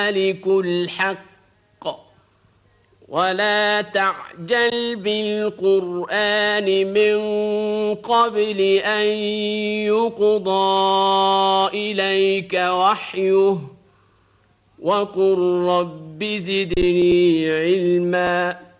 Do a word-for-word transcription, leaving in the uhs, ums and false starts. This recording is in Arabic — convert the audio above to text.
مالك الحق ولا تعجل بالقرآن من قبل أن يقضى إليك وحيه وقل رب زدني علما